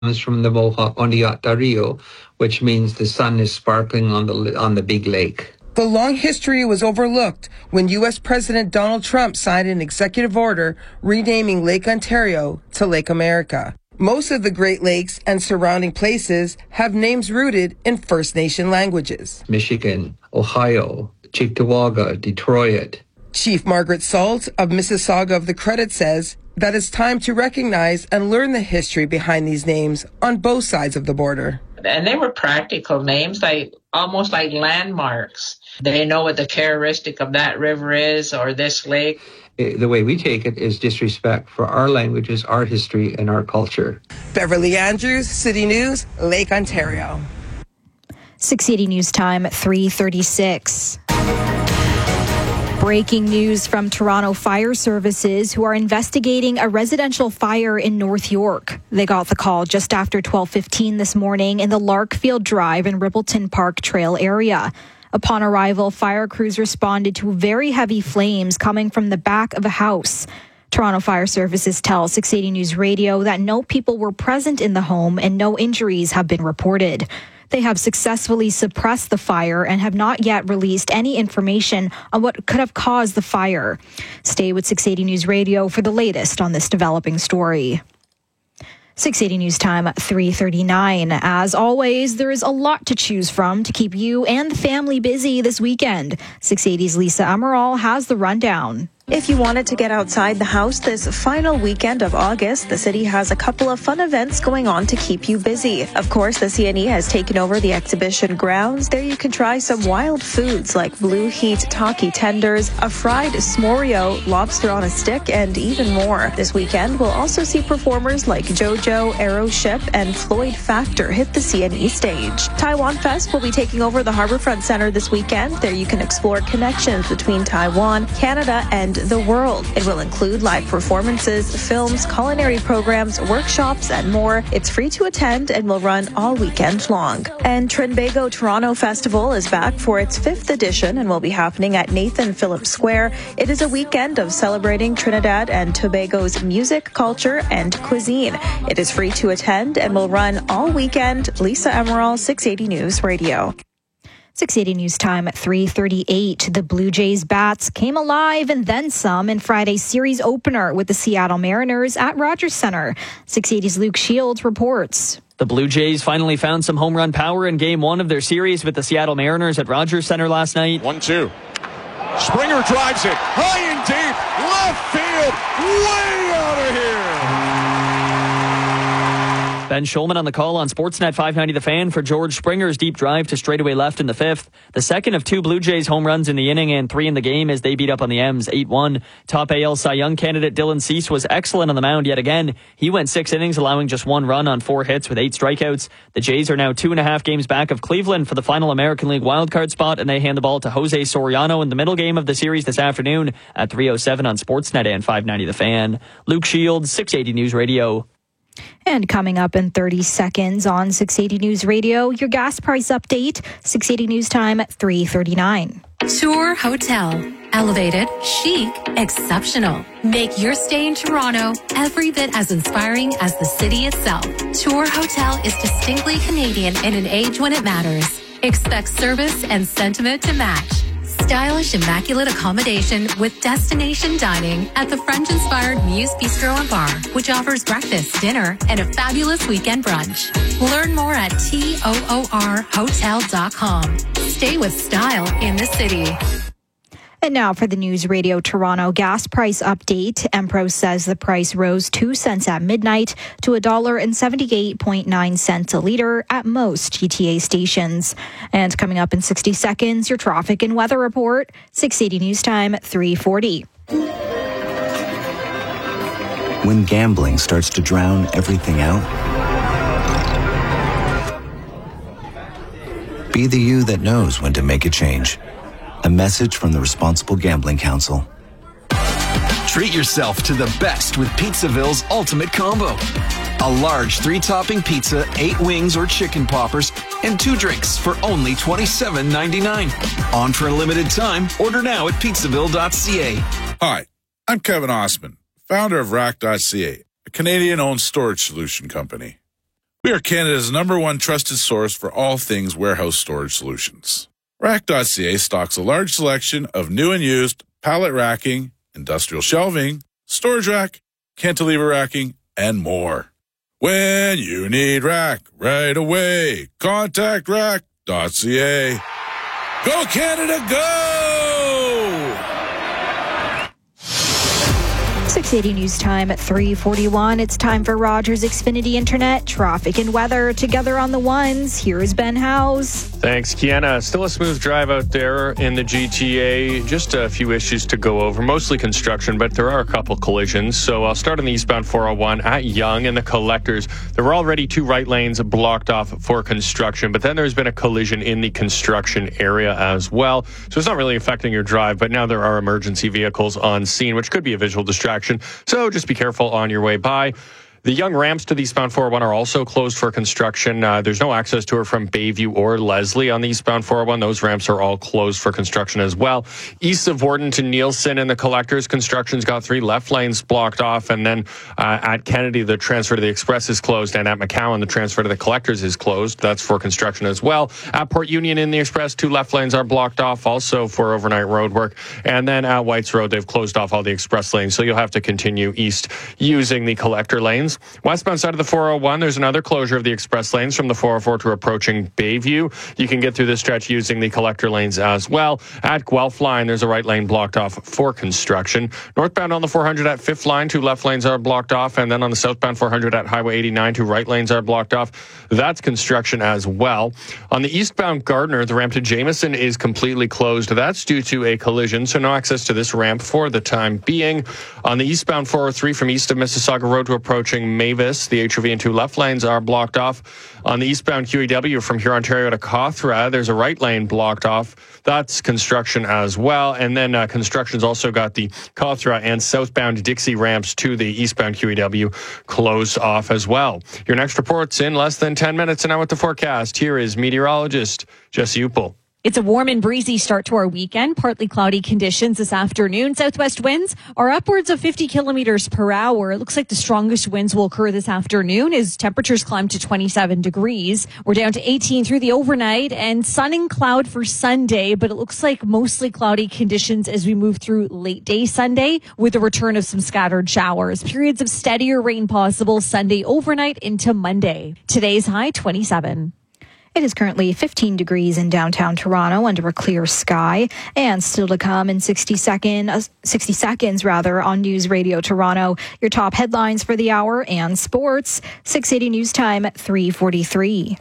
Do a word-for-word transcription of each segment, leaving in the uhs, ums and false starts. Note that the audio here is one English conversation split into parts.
comes from the Mohawk Oniata Rio, which means the sun is sparkling on the on the big lake. The long history was overlooked when U S President Donald Trump signed an executive order renaming Lake Ontario to Lake America. Most of the Great Lakes and surrounding places have names rooted in First Nation languages. Michigan, Ohio, Cheektowaga, Detroit. Chief Margaret Salt of Mississauga of the Credit says that it's time to recognize and learn the history behind these names on both sides of the border. And they were practical names, like almost like landmarks. They know what the characteristic of that river is or this lake. The way we take it is disrespect for our languages, our history, and our culture. Beverly Andrews, City News, Lake Ontario. six eighty News Time, three thirty-six. Breaking news from Toronto Fire Services, who are investigating a residential fire in North York. They got the call just after twelve fifteen this morning in the Larkfield Drive and Rippleton Park Trail area. Upon arrival, fire crews responded to very heavy flames coming from the back of a house. Toronto Fire Services tell six eighty News Radio that no people were present in the home and no injuries have been reported. They have successfully suppressed the fire and have not yet released any information on what could have caused the fire. Stay with six eighty News Radio for the latest on this developing story. six eighty News Time, three thirty-nine. As always, there is a lot to choose from to keep you and the family busy this weekend. six eighty's Lisa Emerald has the rundown. If you wanted to get outside the house this final weekend of August, the city has a couple of fun events going on to keep you busy. Of course, the C N E has taken over the exhibition grounds. There you can try some wild foods like Blue Heat Taki tenders, a fried smorio, lobster on a stick, and even more. This weekend, we'll also see performers like JoJo, Aeroship, and Floyd Factor hit the C N E stage. Taiwan Fest will be taking over the Harbourfront Centre this weekend. There you can explore connections between Taiwan, Canada, and the world. It will include live performances, films, culinary programs, workshops, and more. It's free to attend and will run all weekend long. And Trinbago Toronto Festival is back for its fifth edition and will be happening at Nathan Phillips Square. It is a weekend of celebrating Trinidad and Tobago's music, culture, and cuisine. It is free to attend and will run all weekend. Lisa Emerald, six eighty News Radio. six eighty News Time at three thirty-eight. The Blue Jays bats came alive and then some in Friday's series opener with the Seattle Mariners at Rogers Centre. six eighty's Luke Shields reports. The Blue Jays finally found some home run power in game one of their series with the Seattle Mariners at Rogers Centre last night. one two. Springer drives it high and deep, left field, way out of here. Ben Schulman on the call on Sportsnet five ninety The Fan for George Springer's deep drive to straightaway left in the fifth. The second of two Blue Jays home runs in the inning and three in the game as they beat up on the M's eight one. Top A L Cy Young candidate Dylan Cease was excellent on the mound yet again. He went six innings, allowing just one run on four hits with eight strikeouts. The Jays are now two and a half games back of Cleveland for the final American League wildcard spot, and they hand the ball to Jose Soriano in the middle game of the series this afternoon at three oh seven on Sportsnet and five ninety The Fan. Luke Shields, six eighty News Radio. And coming up in thirty seconds on six eighty News Radio, your gas price update, six eighty News Time at three thirty-nine. Tour Hotel. Elevated, chic, exceptional. Make your stay in Toronto every bit as inspiring as the city itself. Tour Hotel is distinctly Canadian in an age when it matters. Expect service and sentiment to match. Stylish, immaculate accommodation with destination dining at the French-inspired Muse Bistro and Bar, which offers breakfast, dinner, and a fabulous weekend brunch. Learn more at toor hotel dot com. Stay with style in the city. And now for the News Radio Toronto gas price update. Empro says the price rose two cents at midnight to one dollar and seventy-eight point nine cents a litre at most G T A stations. And coming up in sixty seconds, your traffic and weather report. six eighty News Time, three forty. When gambling starts to drown everything out, be the you that knows when to make a change. A message from the Responsible Gambling Council. Treat yourself to the best with Pizzaville's Ultimate Combo. A large three-topping pizza, eight wings or chicken poppers, and two drinks for only twenty-seven ninety-nine. On for a limited time. Order now at pizzaville dot c a. Hi, I'm Kevin Osman, founder of rack dot c a, a Canadian-owned storage solution company. We are Canada's number one trusted source for all things warehouse storage solutions. Rack dot C A stocks a large selection of new and used pallet racking, industrial shelving, storage rack, cantilever racking, and more. When you need rack right away, contact rack dot C A. Go Canada, go! six eighty News Time at three forty-one. It's time for Rogers Xfinity Internet, traffic and weather together on the ones. Here is Ben Howes. Thanks, Kiana. Still a smooth drive out there in the G T A. Just a few issues to go over, mostly construction, but there are a couple collisions. So I'll start on the eastbound four oh one at Yonge and the Collectors. There were already two right lanes blocked off for construction, but then there's been a collision in the construction area as well. So it's not really affecting your drive, but now there are emergency vehicles on scene, which could be a visual distraction. So just be careful on your way by. The Yonge ramps to the eastbound four oh one are also closed for construction. Uh, there's no access to it from Bayview or Leslie on the eastbound four oh one. Those ramps are all closed for construction as well. East of Warden to Nielsen and the Collectors, construction's got three left lanes blocked off. And then uh, at Kennedy, the transfer to the Express is closed. And at McCowan, the transfer to the Collectors is closed. That's for construction as well. At Port Union in the Express, two left lanes are blocked off also for overnight road work. And then at Whites Road, they've closed off all the Express lanes. So you'll have to continue east using the Collector lanes. Westbound side of the four oh one, there's another closure of the express lanes from the four oh four to approaching Bayview. You can get through this stretch using the Collector lanes as well. At Guelph Line, there's a right lane blocked off for construction. Northbound on the four hundred at Fifth Line, two left lanes are blocked off. And then on the southbound four hundred at Highway eighty-nine, two right lanes are blocked off. That's construction as well. On the eastbound Gardner, the ramp to Jameson is completely closed. That's due to a collision, so no access to this ramp for the time being. On the eastbound four oh three from east of Mississauga Road to approaching Mavis, the H O V and two left lanes are blocked off. On the eastbound Q E W from here, Ontario to Cawthra, there's a right lane blocked off. That's construction as well. And then uh, construction's also got the Cawthra and southbound Dixie ramps to the eastbound Q E W closed off as well. Your next report's in less than ten minutes. And now with the forecast, here is meteorologist Jesse Upel. It's a warm and breezy start to our weekend. Partly cloudy conditions this afternoon. Southwest winds are upwards of fifty kilometers per hour. It looks like the strongest winds will occur this afternoon as temperatures climb to twenty-seven degrees. We're down to eighteen through the overnight and sun and cloud for Sunday, but it looks like mostly cloudy conditions as we move through late day Sunday with the return of some scattered showers. Periods of steadier rain possible Sunday overnight into Monday. Today's high twenty-seven. It is currently fifteen degrees in downtown Toronto under a clear sky, and still to come in sixty second, uh, sixty seconds rather on News Radio Toronto. Your top headlines for the hour and sports. six eighty News Time at three forty-three.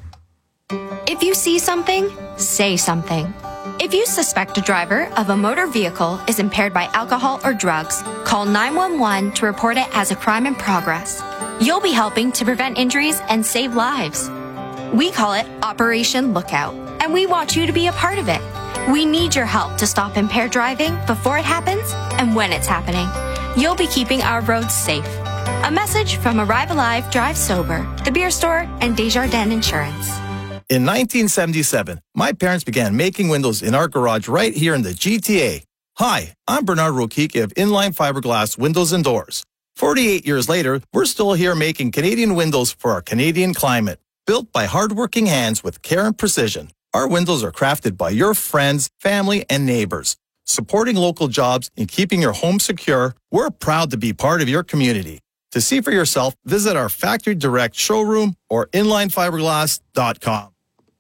If you see something, say something. If you suspect a driver of a motor vehicle is impaired by alcohol or drugs, call nine one one to report it as a crime in progress. You'll be helping to prevent injuries and save lives. We call it Operation Lookout, and we want you to be a part of it. We need your help to stop impaired driving before it happens and when it's happening. You'll be keeping our roads safe. A message from Arrive Alive, Drive Sober, The Beer Store, and Desjardins Insurance. In nineteen seventy-seven, my parents began making windows in our garage right here in the G T A. Hi, I'm Bernard Rokiki of Inline Fiberglass Windows and Doors. forty-eight years later, we're still here making Canadian windows for our Canadian climate. Built by hardworking hands with care and precision, our windows are crafted by your friends, family, and neighbors. Supporting local jobs and keeping your home secure, we're proud to be part of your community. To see for yourself, visit our Factory Direct showroom or inline fiberglass dot com.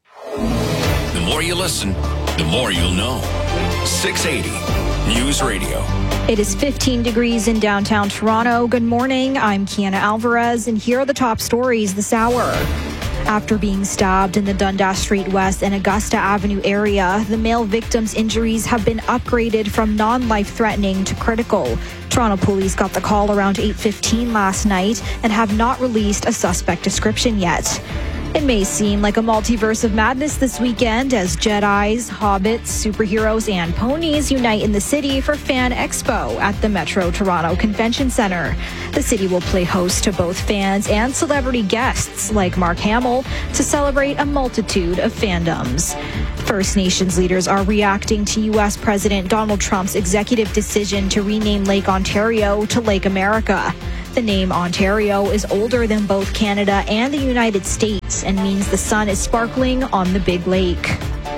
The more you listen, the more you'll know. six eighty News Radio. It is fifteen degrees in downtown Toronto. Good morning. I'm Kiana Alvarez, and here are the top stories this hour. After being stabbed in the Dundas Street West and Augusta Avenue area, the male victim's injuries have been upgraded from non-life-threatening to critical. Toronto police got the call around eight fifteen last night and have not released a suspect description yet. It may seem like a multiverse of madness this weekend as Jedis, hobbits, superheroes, and ponies unite in the city for Fan Expo at the Metro Toronto Convention Centre. The city will play host to both fans and celebrity guests like Mark Hamill to celebrate a multitude of fandoms. First Nations leaders are reacting to U S President Donald Trump's executive decision to rename Lake Ontario to Lake America. The name Ontario is older than both Canada and the United States and means the sun is sparkling on the big lake.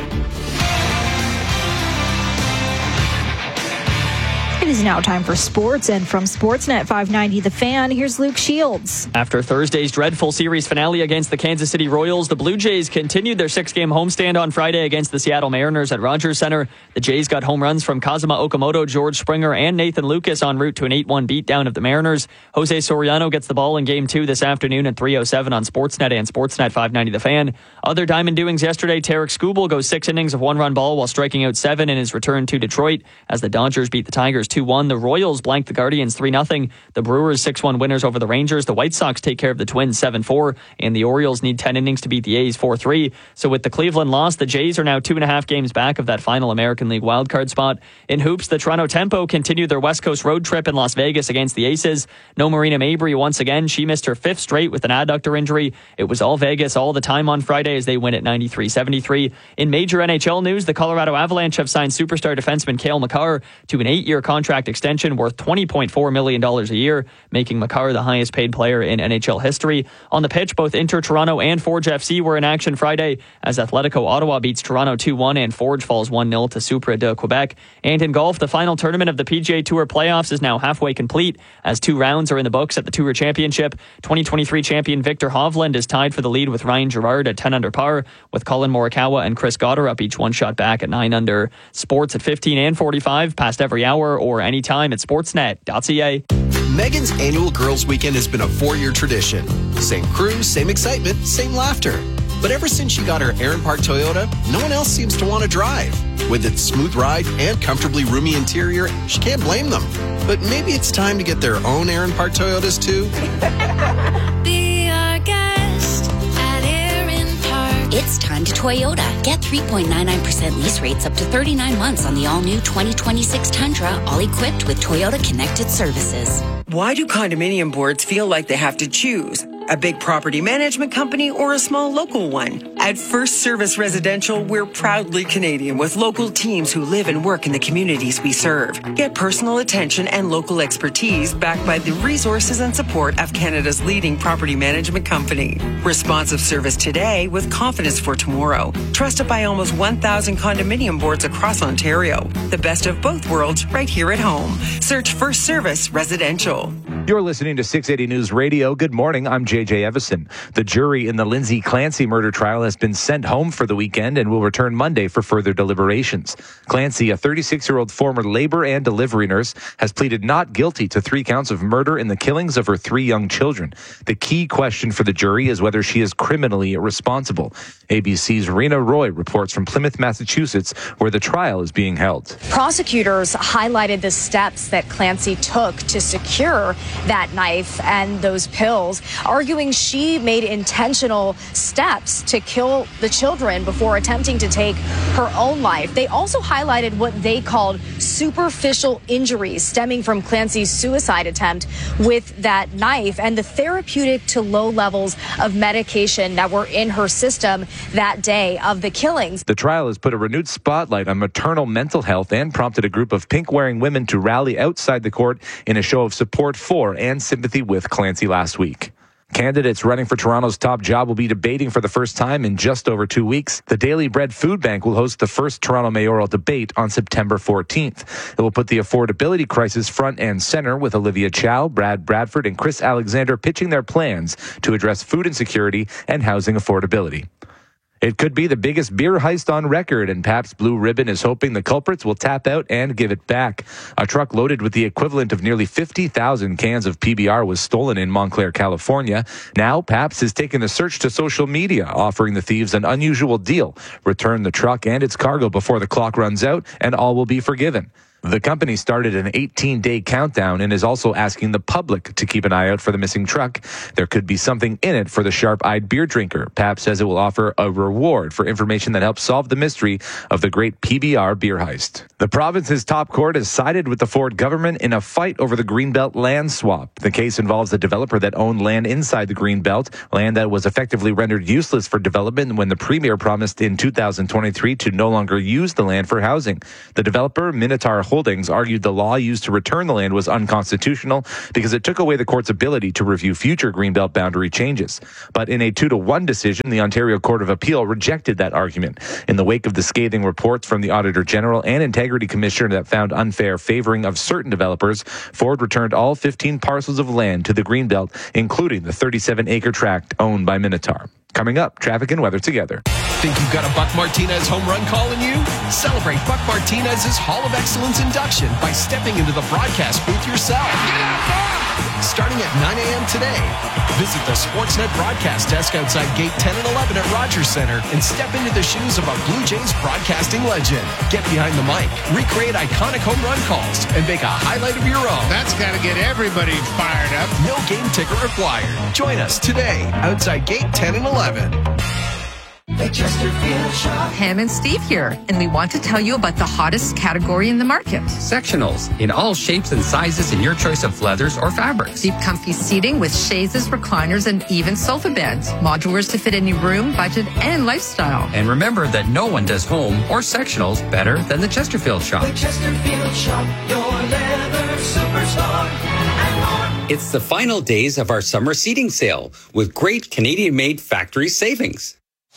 It is now time for sports, and from Sportsnet five ninety The Fan, here's Luke Shields. After Thursday's dreadful series finale against the Kansas City Royals, the Blue Jays continued their six-game homestand on Friday against the Seattle Mariners at Rogers Center. The Jays got home runs from Kazuma Okamoto, George Springer, and Nathan Lucas en route to an eight one beatdown of the Mariners. Jose Soriano gets the ball in Game two this afternoon at three oh seven on Sportsnet and Sportsnet five ninety The Fan. Other Diamond doings yesterday, Tarek Skubal goes six innings of one-run ball while striking out seven in his return to Detroit as the Dodgers beat the Tigers two one. The Royals blanked the Guardians three nothing. The Brewers six one winners over the Rangers. The White Sox take care of the Twins seven four. And the Orioles need ten innings to beat the A's four three. So with the Cleveland loss, the Jays are now two and a half games back of that final American League wildcard spot. In hoops, the Toronto Tempo continued their West Coast road trip in Las Vegas against the Aces. No Marina Mabry once again. She missed her fifth straight with an adductor injury. It was all Vegas all the time on Friday as they win at ninety-three seventy-three. In major N H L news, the Colorado Avalanche have signed superstar defenseman Cale Makar to an eight-year contract extension worth twenty point four million dollars a year, making Makar the highest paid player in N H L history. On the pitch, both Inter Toronto and Forge F C were in action Friday as Atletico Ottawa beats Toronto two one and Forge falls one nil to Supra de Quebec. And in golf, the final tournament of the P G A Tour playoffs is now halfway complete as two rounds are in the books at the Tour Championship. twenty twenty-three champion Victor Hovland is tied for the lead with Ryan Gerard at ten under par, with Colin Morikawa and Chris Goddard up each one shot back at nine under. Sports at fifteen and forty-five, past every hour or anytime at sportsnet dot c a. Megan's annual Girls Weekend has been a four-year tradition. Same crew, same excitement, same laughter. But ever since she got her Aaron Park Toyota, no one else seems to want to drive. With its smooth ride and comfortably roomy interior, she can't blame them. But maybe it's time to get their own Aaron Park Toyotas too. Be our guest at Aaron Park. It's time to Toyota. Get three point nine nine percent lease rates up to thirty-nine months on the all-new twenty twenty-six Tundra, all equipped with Toyota Connected Services. Why do condominium boards feel like they have to choose? A big property management company or a small local one? At First Service Residential, we're proudly Canadian with local teams who live and work in the communities we serve. Get personal attention and local expertise backed by the resources and support of Canada's leading property management company. Responsive service today with confidence for tomorrow. Trusted by almost one thousand condominium boards across Ontario. The best of both worlds right here at home. Search First Service Residential. You're listening to six eighty News Radio. Good morning. I'm J J Evison. The jury in the Lindsay Clancy murder trial has been sent home for the weekend and will return Monday for further deliberations. Clancy, a thirty-six-year-old former labor and delivery nurse, has pleaded not guilty to three counts of murder in the killings of her three young children. The key question for the jury is whether she is criminally responsible. A B C's Rena Roy reports from Plymouth, Massachusetts, where the trial is being held. Prosecutors highlighted the steps that Clancy took to secure that knife and those pills, arguing she made intentional steps to kill the children before attempting to take her own life. They also highlighted what they called superficial injuries stemming from Clancy's suicide attempt with that knife and the therapeutic to low levels of medication that were in her system that day of the killings. The trial has put a renewed spotlight on maternal mental health and prompted a group of pink-wearing women to rally outside the court in a show of support for and sympathy with Clancy last week. Candidates running for Toronto's top job will be debating for the first time in just over two weeks. The Daily Bread Food Bank will host the first Toronto mayoral debate on September fourteenth. It will put the affordability crisis front and center with Olivia Chow, Brad Bradford, and Chris Alexander pitching their plans to address food insecurity and housing affordability. It could be the biggest beer heist on record, and Pabst Blue Ribbon is hoping the culprits will tap out and give it back. A truck loaded with the equivalent of nearly fifty thousand cans of P B R was stolen in Montclair, California. Now, Pabst has taken the search to social media, offering the thieves an unusual deal. Return the truck and its cargo before the clock runs out, and all will be forgiven. The company started an eighteen-day countdown and is also asking the public to keep an eye out for the missing truck. There could be something in it for the sharp-eyed beer drinker. Pabst says it will offer a reward for information that helps solve the mystery of the great P B R beer heist. The province's top court has sided with the Ford government in a fight over the Greenbelt land swap. The case involves a developer that owned land inside the Greenbelt, land that was effectively rendered useless for development when the premier promised in two thousand twenty-three to no longer use the land for housing. The developer, Minotaur Holdings argued the law used to return the land was unconstitutional because it took away the court's ability to review future Greenbelt boundary changes. But in a two to one decision, the Ontario Court of Appeal rejected that argument. In the wake of the scathing reports from the Auditor General and Integrity Commissioner that found unfair favoring of certain developers, Ford returned all fifteen parcels of land to the Greenbelt, including the thirty-seven acre tract owned by Minotaur. Coming up, traffic and weather together. Think you've got a Buck Martinez home run calling you? Celebrate Buck Martinez's Hall of Excellence induction by stepping into the broadcast booth yourself. Starting at nine a.m. today, visit the Sportsnet broadcast desk outside Gate ten and eleven at Rogers Center and step into the shoes of a Blue Jays broadcasting legend. Get behind the mic, recreate iconic home run calls, and make a highlight of your own. That's got to get everybody fired up. No game ticket required. Join us today outside Gate ten and eleven. The Chesterfield Shop. Pam and Steve here, and we want to tell you about the hottest category in the market. Sectionals in all shapes and sizes in your choice of leathers or fabrics. Deep comfy seating with chaises, recliners, and even sofa beds. Modulars to fit any room, budget, and lifestyle. And remember that no one does home or sectionals better than the Chesterfield Shop. The Chesterfield Shop, your leather superstar. And more. It's the final days of our summer seating sale with great Canadian-made factory savings.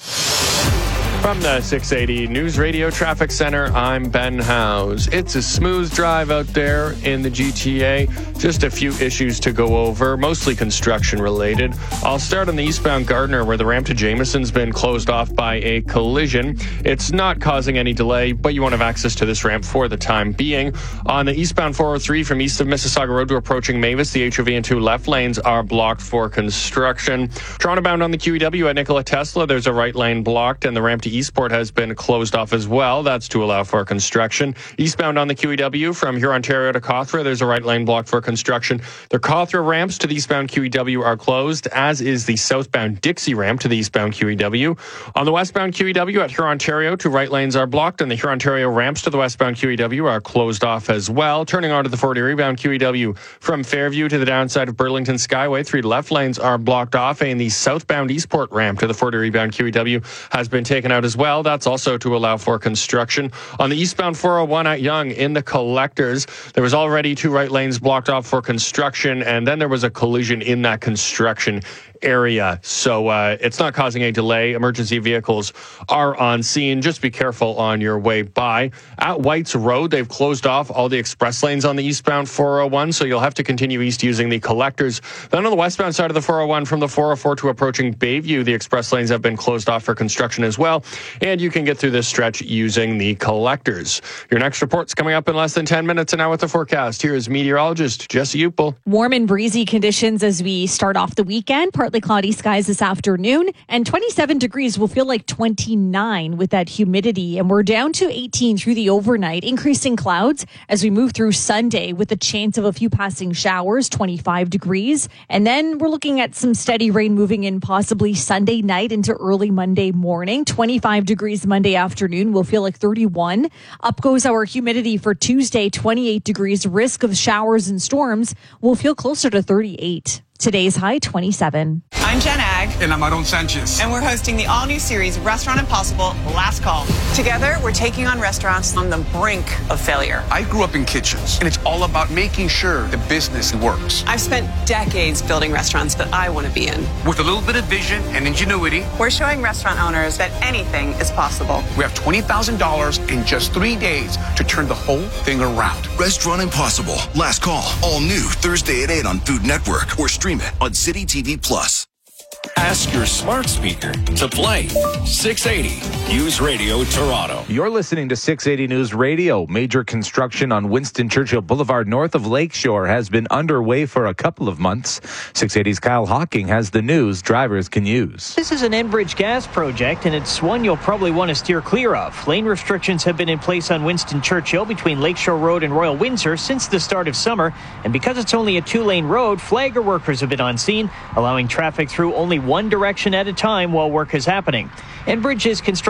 From the six eighty News Radio Traffic Center, I'm Ben Howes. It's a smooth drive out there in the G T A. Just a few issues to go over, mostly construction related. I'll start on the eastbound Gardiner, where the ramp to Jameson's been closed off by a collision. It's not causing any delay, but you won't have access to this ramp for the time being. On the eastbound four oh three from east of Mississauga Road to approaching Mavis, the H O V and two left lanes are blocked for construction. Toronto bound on the Q E W at Nikola Tesla, there's a right lane blocked, and the ramp to Eastport has been closed off as well. That's to allow for construction. Eastbound on the Q E W from Huron-Ontario to Cawthra, there's a right lane blocked for construction. The Cawthra ramps to the eastbound Q E W are closed, as is the southbound Dixie ramp to the eastbound Q E W. On the westbound Q E W at Huron-Ontario, two right lanes are blocked, and the Huron-Ontario ramps to the westbound Q E W are closed off as well. Turning onto the Fort Erie bound Q E W from Fairview to the downside of Burlington Skyway, three left lanes are blocked off, and the southbound Eastport ramp to the Fort Erie bound Q E W has been taken out as well. That's also to allow for construction. On the eastbound four oh one at Yonge in the Collectors, there was already two right lanes blocked off for construction, and then there was a collision in that construction area. So uh, it's not causing a delay. Emergency vehicles are on scene. Just be careful on your way by. At White's Road, they've closed off all the express lanes on the eastbound four oh one, so you'll have to continue east using the Collectors. Then on the westbound side of the four oh one from the four oh four to approaching Bayview, the express lanes have been closed off for construction as well, and you can get through this stretch using the Collectors. Your next report's coming up in less than ten minutes, and now with the forecast, here is meteorologist Jesse Upel. Warm and breezy conditions as we start off the weekend. Partly cloudy skies this afternoon, and twenty-seven degrees will feel like twenty-nine with that humidity, and we're down to eighteen through the overnight. Increasing clouds as we move through Sunday with a chance of a few passing showers, twenty-five degrees, and then we're looking at some steady rain moving in possibly Sunday night into early Monday morning. twenty-five degrees Monday afternoon will feel like thirty-one. Up goes our humidity for Tuesday, twenty-eight degrees. Risk of showers and storms will feel closer to thirty-eight. Today's high, twenty-seven. I'm Jen Ag. And I'm Aaron Sanchez. And we're hosting the all-new series, Restaurant Impossible, Last Call. Together, we're taking on restaurants on the brink of failure. I grew up in kitchens, and it's all about making sure the business works. I've spent decades building restaurants that I want to be in. With a little bit of vision and ingenuity, we're showing restaurant owners that anything is possible. We have twenty thousand dollars in just three days to turn the whole thing around. Restaurant Impossible, Last Call, all new Thursday at eight on Food Network, or stream it on City T V Plus. Ask your smart speaker to play six eighty News Radio Toronto. You're listening to six eighty News Radio. Major construction on Winston Churchill Boulevard north of Lakeshore has been underway for a couple of months. six eighty's Kyle Hawking has the news drivers can use. This is an Enbridge gas project, and it's one you'll probably want to steer clear of. Lane restrictions have been in place on Winston Churchill between Lakeshore Road and Royal Windsor since the start of summer. And because it's only a two-lane road, flagger workers have been on scene, allowing traffic through only one direction at a time while work is happening. Enbridge is constructing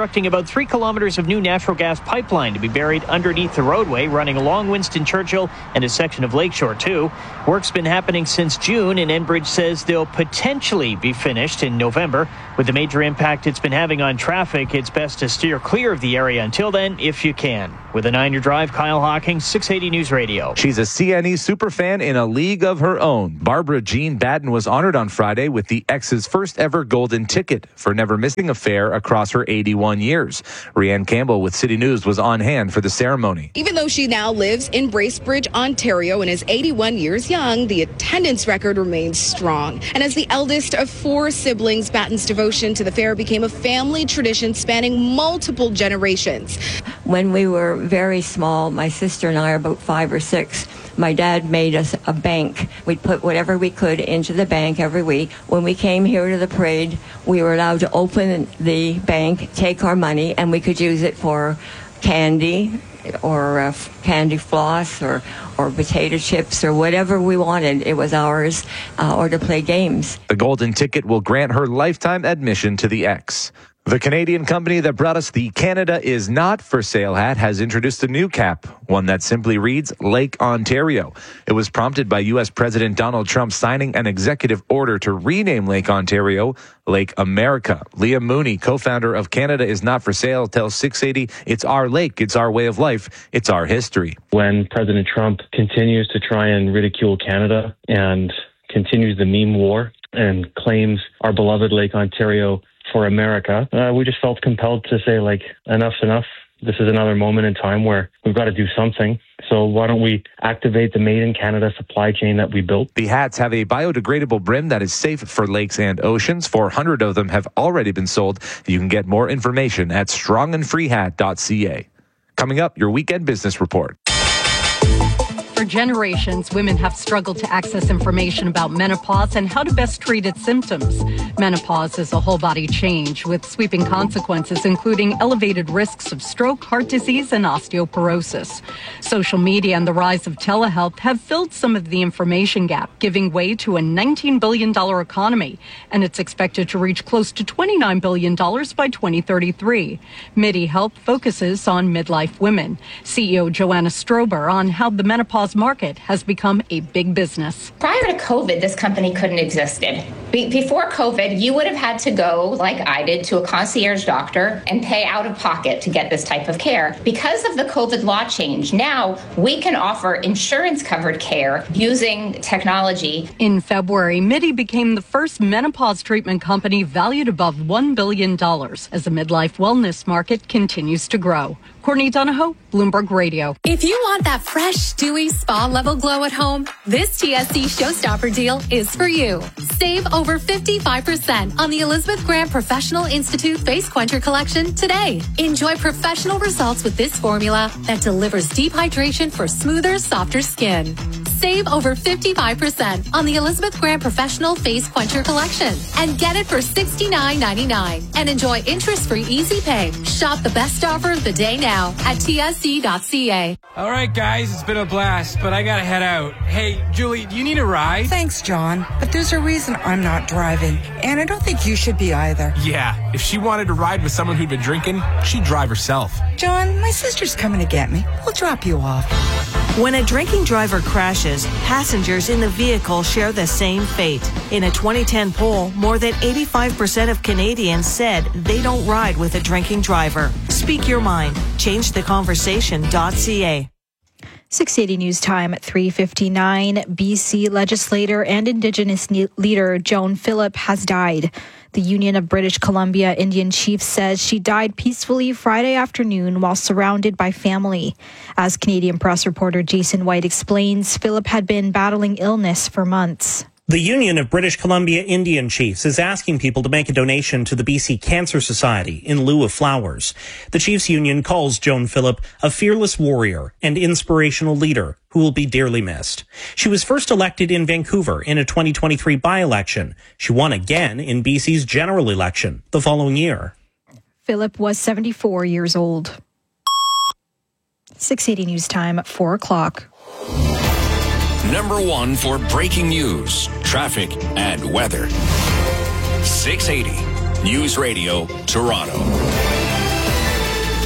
constructing about three kilometers of new natural gas pipeline to be buried underneath the roadway running along Winston Churchill and a section of Lakeshore, too. Work's been happening since June, and Enbridge says they'll potentially be finished in November. With the major impact it's been having on traffic, it's best to steer clear of the area until then, if you can. With a nine-year drive, Kyle Hawkins, six eighty News Radio. She's a C N E superfan in a league of her own. Barbara Jean Batten was honored on Friday with the X's first ever golden ticket for never missing a fair across her eighty-one years. Rianne Campbell with City News was on hand for the ceremony. Even though she now lives in Bracebridge, Ontario, and is eighty-one years young, the attendance record remains strong. And as the eldest of four siblings, Batten's devotion to the fair became a family tradition spanning multiple generations. When we were very small, my sister and I are about five or six, my dad made us a bank. We'd put whatever we could into the bank every week. When we came here to the parade, we were allowed to open the bank, take our money, and we could use it for candy or uh, candy floss or, or potato chips or whatever we wanted. It was ours, uh, or to play games. The golden ticket will grant her lifetime admission to the X. The Canadian company that brought us the Canada is not for sale hat has introduced a new cap, one that simply reads Lake Ontario. It was prompted by U S President Donald Trump signing an executive order to rename Lake Ontario Lake America. Liam Mooney, co-founder of Canada is Not for Sale, tells six eighty, it's our lake, it's our way of life, it's our history. When President Trump continues to try and ridicule Canada and continues the meme war and claims our beloved Lake Ontario for America, uh, we just felt compelled to say, like, enough's enough. This is another moment in time where we've got to do something. So why don't we activate the Made in Canada supply chain that we built? The hats have a biodegradable brim that is safe for lakes and oceans. four hundred of them have already been sold. You can get more information at strong and free hat dot c a. Coming up, your weekend business report. For generations, women have struggled to access information about menopause and how to best treat its symptoms. Menopause is a whole body change with sweeping consequences, including elevated risks of stroke, heart disease, and osteoporosis. Social media and the rise of telehealth have filled some of the information gap, giving way to a nineteen billion dollars economy, and it's expected to reach close to twenty-nine billion dollars by twenty thirty-three. Midi Health focuses on midlife women. C E O Joanna Strober on how the menopause market has become a big business. Prior to COVID, this company couldn't have existed. Be- before COVID, you would have had to go, like I did, to a concierge doctor and pay out of pocket to get this type of care. Because of the COVID law change, now we can offer insurance-covered care using technology. In February, Midi became the first menopause treatment company valued above one billion dollars as the midlife wellness market continues to grow. Courtney Donahoe, Bloomberg Radio. If you want that fresh, dewy, spa-level glow at home, this T S C Showstopper deal is for you. Save over fifty-five percent on the Elizabeth Grant Professional Institute Face Quencher Collection today. Enjoy professional results with this formula that delivers deep hydration for smoother, softer skin. Save over fifty-five percent on the Elizabeth Grant Professional Face Quencher Collection and get it for sixty-nine ninety-nine and enjoy interest-free easy pay. Shop the best offer of the day now at T S C dot C A. All right, guys, it's been a blast, but I gotta head out. Hey, Julie, do you need a ride? Thanks, John, but there's a reason I'm not driving, and I don't think you should be either. Yeah, if she wanted to ride with someone who'd been drinking, she'd drive herself. John, my sister's coming to get me. We'll drop you off. When a drinking driver crashes, passengers in the vehicle share the same fate. In a twenty ten poll, more than eighty-five percent of Canadians said they don't ride with a drinking driver. Speak your mind. change the conversation dot c a. six eighty News Time at three fifty-nine. B C legislator and Indigenous leader Joan Phillip has died. The Union of British Columbia Indian Chiefs says she died peacefully Friday afternoon while surrounded by family. As Canadian press reporter Jason White explains, Phillip had been battling illness for months. The Union of British Columbia Indian Chiefs is asking people to make a donation to the B C Cancer Society in lieu of flowers. The Chiefs Union calls Joan Phillip a fearless warrior and inspirational leader who will be dearly missed. She was first elected in Vancouver in a twenty twenty-three by-election. She won again in B C's general election the following year. Phillip was seventy-four years old. six eighty News Time at four o'clock. Number one for breaking news, traffic, and weather. six eighty News Radio, Toronto.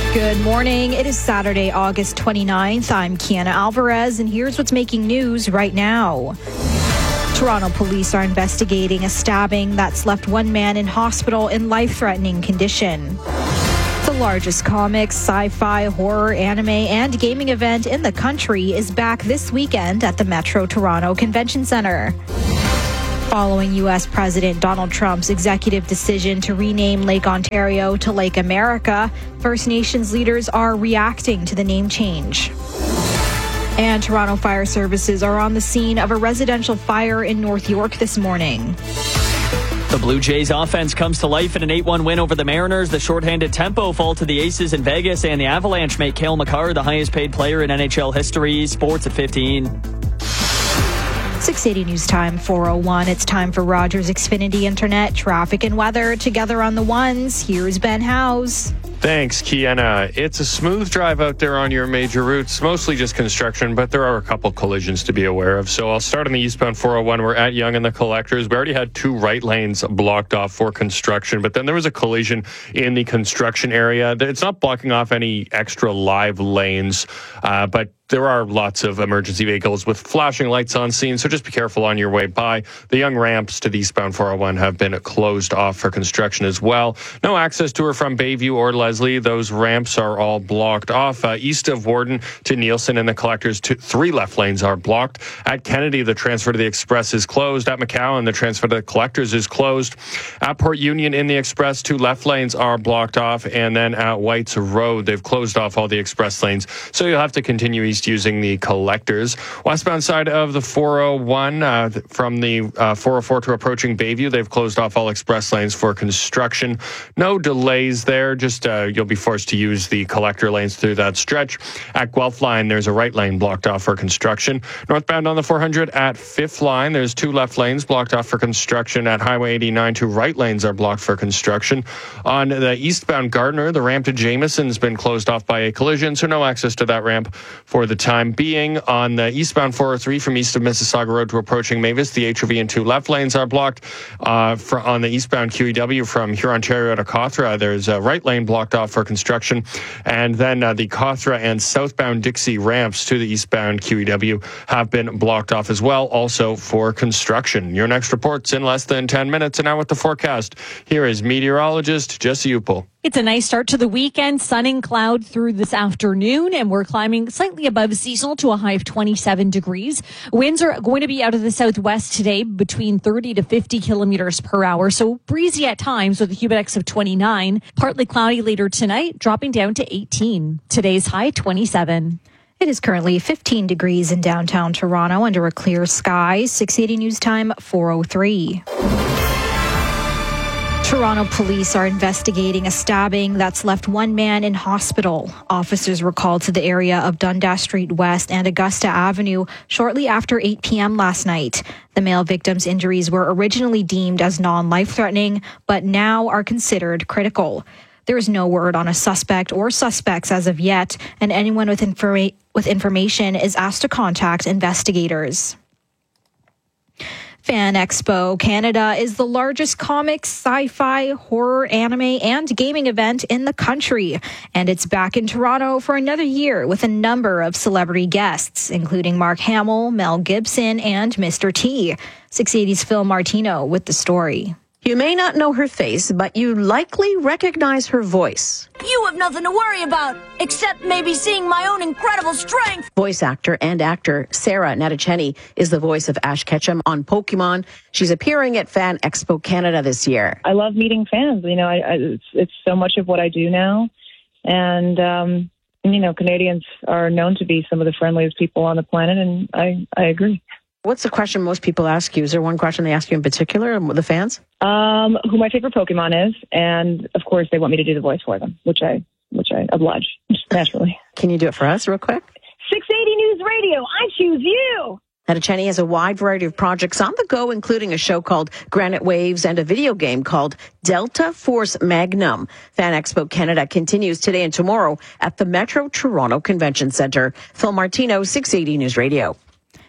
Good morning. It is Saturday, August twenty-ninth. I'm Kiana Alvarez, and here's what's making news right now. Toronto police are investigating a stabbing that's left one man in hospital in life-threatening condition. The largest comics, sci-fi, horror, anime, and gaming event in the country is back this weekend at the Metro Toronto Convention Centre. Following U S President Donald Trump's executive decision to rename Lake Ontario to Lake America, First Nations leaders are reacting to the name change. And Toronto Fire Services are on the scene of a residential fire in North York this morning. The Blue Jays offense comes to life in an eight one win over the Mariners. The shorthanded tempo fall to the Aces in Vegas, and the Avalanche make Cale Makar the highest paid player in N H L history. Sports at fifteen. six eighty News Time, four oh one. It's time for Rogers Xfinity Internet, traffic and weather together on the ones. Here's Ben Howes. Thanks, Kiana. It's a smooth drive out there on your major routes, mostly just construction, but there are a couple collisions to be aware of. So I'll start on the eastbound four oh one. We're at Yonge and the Collectors. We already had two right lanes blocked off for construction, but then there was a collision in the construction area. It's not blocking off any extra live lanes, uh, but there are lots of emergency vehicles with flashing lights on scene, so just be careful on your way by. The Yonge ramps to the eastbound four oh one have been closed off for construction as well. No access to or from Bayview or Leslie. Those ramps are all blocked off. Uh, east of Warden to Nielsen and the Collectors, two, three left lanes are blocked. At Kennedy, the transfer to the Express is closed. At McCowan, the transfer to the Collectors is closed. At Port Union in the Express, two left lanes are blocked off. And then at White's Road, they've closed off all the Express lanes, so you'll have to continue east using the Collectors. Westbound side of the four oh one, uh, from the uh, four oh four to approaching Bayview, they've closed off all express lanes for construction. No delays there, just uh, you'll be forced to use the collector lanes through that stretch. At Guelph Line, there's a right lane blocked off for construction. Northbound on the four hundred at Fifth Line, there's two left lanes blocked off for construction. At Highway eighty-nine, two right lanes are blocked for construction. On the eastbound Gardner, the ramp to Jameson's been closed off by a collision, so no access to that ramp for the time being. On the eastbound four oh three from east of Mississauga Road to approaching Mavis, the H O V and two left lanes are blocked. Uh, for, on the eastbound Q E W from Huron-Ontario to Cawthra, there's a right lane blocked off for construction. And then uh, the Cawthra and southbound Dixie ramps to the eastbound Q E W have been blocked off as well, also for construction. Your next report's in less than ten minutes. And now with the forecast, here is meteorologist Jesse Upel. It's a nice start to the weekend. Sun and cloud through this afternoon, and we're climbing slightly above seasonal to a high of twenty-seven degrees. Winds are going to be out of the southwest today between thirty to fifty kilometers per hour, so breezy at times with a humidex of twenty-nine. Partly cloudy later tonight, dropping down to eighteen. Today's high, twenty-seven. It is currently fifteen degrees in downtown Toronto under a clear sky. six eighty News Time, four oh three. Toronto police are investigating a stabbing that's left one man in hospital. Officers were called to the area of Dundas Street West and Augusta Avenue shortly after eight p.m. last night. The male victim's injuries were originally deemed as non-life-threatening, but now are considered critical. There is no word on a suspect or suspects as of yet, and anyone with, informa- with information is asked to contact investigators. Fan Expo Canada is the largest comics, sci-fi, horror, anime, and gaming event in the country. And it's back in Toronto for another year with a number of celebrity guests, including Mark Hamill, Mel Gibson, and Mister T. six eighty's Phil Martino with the story. You may not know her face, but you likely recognize her voice. You have nothing to worry about, except maybe seeing my own incredible strength. Voice actor and actor Sarah Natacheni is the voice of Ash Ketchum on Pokemon. She's appearing at Fan Expo Canada this year. I love meeting fans. You know, I, I, it's, it's so much of what I do now. And, um, you know, Canadians are known to be some of the friendliest people on the planet, and I, I agree. What's the question most people ask you? Is there one question they ask you in particular, the fans? Um, who my favorite Pokemon is, and of course they want me to do the voice for them, which I which I oblige, naturally. Can you do it for us real quick? six eighty News Radio, I choose you! Natacheni has a wide variety of projects on the go, including a show called Granite Waves and a video game called Delta Force Magnum. Fan Expo Canada continues today and tomorrow at the Metro Toronto Convention Centre. Phil Martino, six eighty News Radio.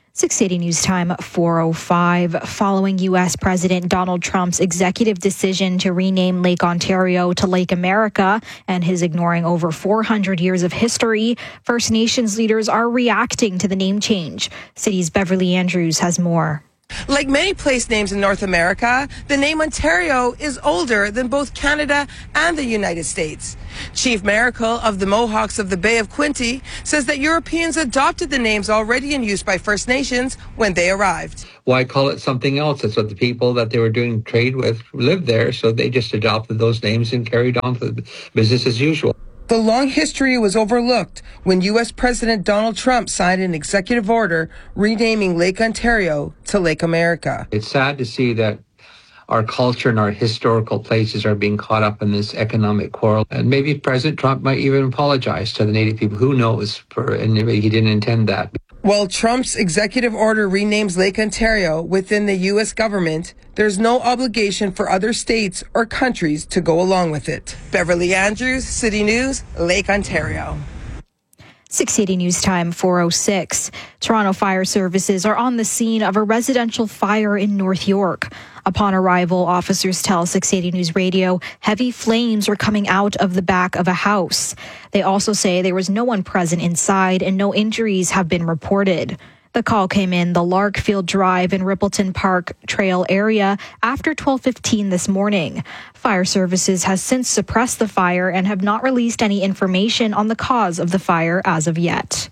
six eighty News Time, four oh five. Following U S President Donald Trump's executive decision to rename Lake Ontario to Lake America and his ignoring over four hundred years of history, First Nations leaders are reacting to the name change. City's Beverly Andrews has more. Like many place names in North America, the name Ontario is older than both Canada and the United States. Chief Miracle of the Mohawks of the Bay of Quinte says that Europeans adopted the names already in use by First Nations when they arrived. Why call it something else? That's what the people that they were doing trade with lived there, so they just adopted those names and carried on with business as usual. The long history was overlooked when U S President Donald Trump signed an executive order renaming Lake Ontario to Lake America. It's sad to see that our culture and our historical places are being caught up in this economic quarrel. And maybe President Trump might even apologize to the Native people. Who knows? For, and maybe he didn't intend that. While Trump's executive order renames Lake Ontario within the U S government, there's no obligation for other states or countries to go along with it. Beverly Andrews, City News, Lake Ontario. six eighty News Time, four oh six. Toronto Fire Services are on the scene of a residential fire in North York. Upon arrival, officers tell six eighty News Radio heavy flames were coming out of the back of a house. They also say there was no one present inside and no injuries have been reported. The call came in the Larkfield Drive and Rippleton Park Trail area after twelve fifteen this morning. Fire Services has since suppressed the fire and have not released any information on the cause of the fire as of yet.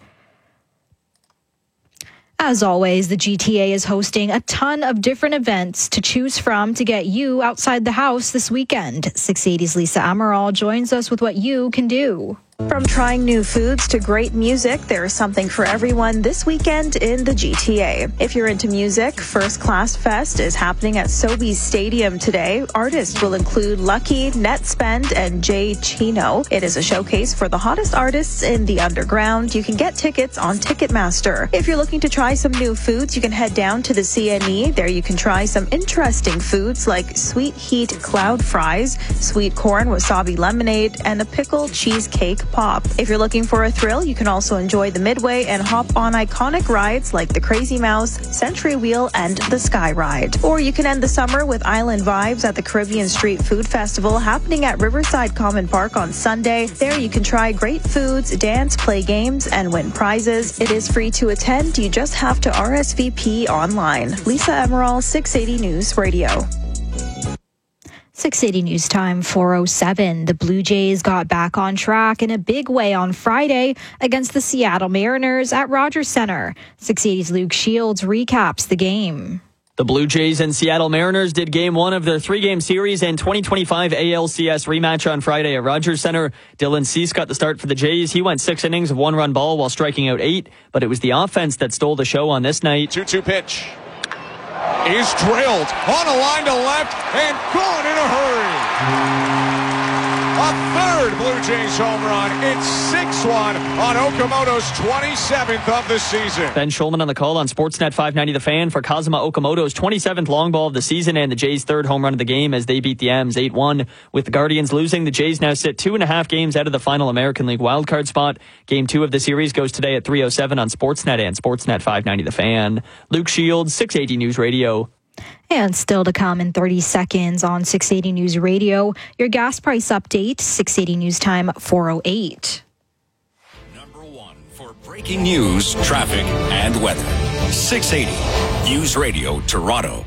As always, the G T A is hosting a ton of different events to choose from to get you outside the house this weekend. six eighty's Lisa Amaral joins us with what you can do. From trying new foods to great music, there is something for everyone this weekend in the G T A. If you're into music, First Class Fest is happening at Sobeys Stadium today. Artists will include Lucky, Netspend, and Jay Chino. It is a showcase for the hottest artists in the underground. You can get tickets on Ticketmaster. If you're looking to try some new foods, you can head down to the C N E. There you can try some interesting foods like sweet heat cloud fries, sweet corn wasabi lemonade, and a pickle cheesecake pop. If you're looking for a thrill, you can also enjoy the Midway and hop on iconic rides like the Crazy Mouse, Century Wheel, and the Sky Ride. Or you can end the summer with island vibes at the Caribbean Street Food Festival happening at Riverside Common Park on Sunday. There you can try great foods, dance, play games, and win prizes. It is free to attend. You just have to R S V P online. Lisa Amaral, six eighty News Radio. six eighty News Time, four oh seven. The Blue Jays got back on track in a big way on Friday against the Seattle Mariners at Rogers Center. six eighty's Luke Shields recaps the game. The Blue Jays and Seattle Mariners did game one of their three-game series and twenty twenty-five A L C S rematch on Friday at Rogers Center. Dylan Cease got the start for the Jays. He went six innings of one-run ball while striking out eight, but it was the offense that stole the show on this night. two two pitch is drilled on a line to left and gone in a hurry. A third Blue Jays home run. It's six one on Okamoto's twenty-seventh of the season. Ben Schulman on the call on Sportsnet five ninety The Fan for Kazuma Okamoto's twenty-seventh long ball of the season and the Jays' third home run of the game as they beat the M's eight one. With the Guardians losing, the Jays now sit two and a half games out of the final American League wildcard spot. Game two of the series goes today at three oh seven on Sportsnet and Sportsnet five ninety The Fan. Luke Shields, six eighty News Radio. And still to come in thirty seconds on six eighty News Radio, your gas price update, six eighty News Time, four oh eight. Number one for breaking news, traffic, and weather. six eighty News Radio, Toronto.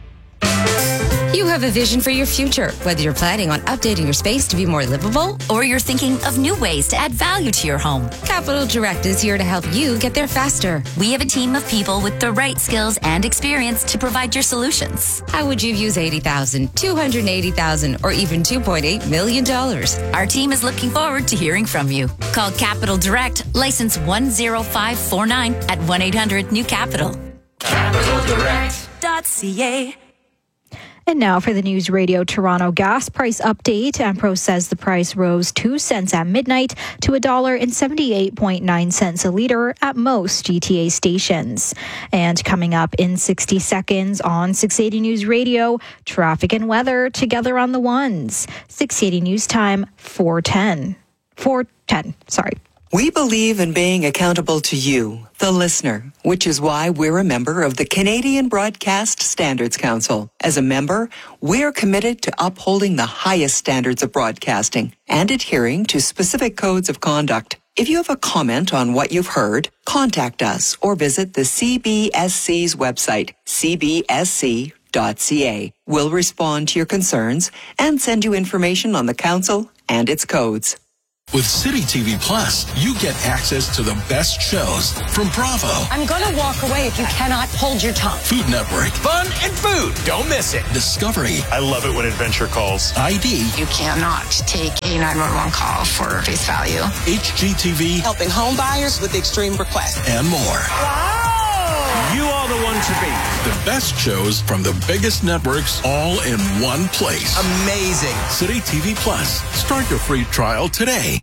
You have a vision for your future, whether you're planning on updating your space to be more livable or you're thinking of new ways to add value to your home. Capital Direct is here to help you get there faster. We have a team of people with the right skills and experience to provide your solutions. How would you use eighty thousand dollars, two hundred eighty thousand dollars, or even two point eight million dollars? Our team is looking forward to hearing from you. Call Capital Direct, license one zero five four nine at one eight hundred new capital. capital direct dot c a. And now for the News Radio Toronto gas price update. Ampro says the price rose two cents at midnight to one dollar and seventy-eight point nine cents a litre at most G T A stations. And coming up in sixty seconds on six eighty News Radio, traffic and weather together on the ones. six eighty News Time, four ten. four ten, sorry. We believe in being accountable to you, the listener, which is why we're a member of the Canadian Broadcast Standards Council. As a member, we're committed to upholding the highest standards of broadcasting and adhering to specific codes of conduct. If you have a comment on what you've heard, contact us or visit the C B S C's website, c b s c dot c a. We'll respond to your concerns and send you information on the council and its codes. With City T V Plus, you get access to the best shows from Bravo. I'm going to walk away if you cannot hold your tongue. Food Network. Fun and food. Don't miss it. Discovery. I love it when Adventure calls. I D. You cannot take a nine one one call for face value. H G T V. Helping home buyers with extreme requests. And more. Wow! You are the one to be. The best shows from the biggest networks all in one place. Amazing. City T V Plus. Start your free trial today.